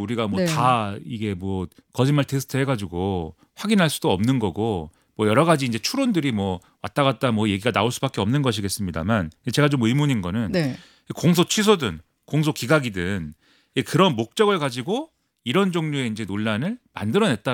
우리가 뭐 네. 다 이게 뭐 거짓말 테스트 해가지고 확인할 수도 없는 거고 뭐 여러 가지 이제 추론들이 뭐 왔다 갔다 뭐 얘기가 나올 수밖에 없는 것이겠습니다만 제가 좀 의문인 거는 네. 공소 취소든 공소 기각이든 그런 목적을 가지고 이런 종류의 이제 논란을 만들어냈다.